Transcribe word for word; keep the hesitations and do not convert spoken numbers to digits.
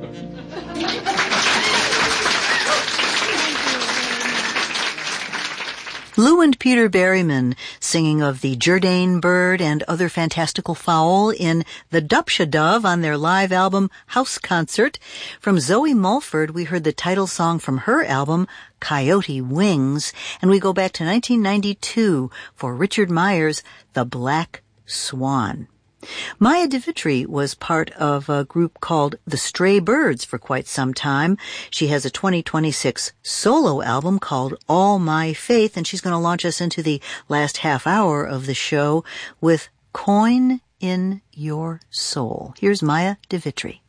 Lou and Peter Berryman singing of the Jourdain bird and other fantastical fowl in the Dupsha Dove on their live album House Concert. From Zoe Mulford, we heard the title song from her album Coyote Wings, and we go back to nineteen ninety-two for Richard Myers' The Black Swan. Maya DeVitri was part of a group called The Stray Birds for quite some time. She has a twenty twenty-six solo album called All My Faith, and she's going to launch us into the last half hour of the show with Coin in Your Soul. Here's Maya DeVitri.